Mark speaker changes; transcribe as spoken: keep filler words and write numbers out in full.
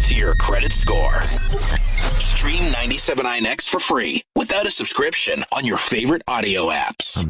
Speaker 1: to your credit score. Stream ninety-seven point nine X for free without a subscription on your favorite audio apps.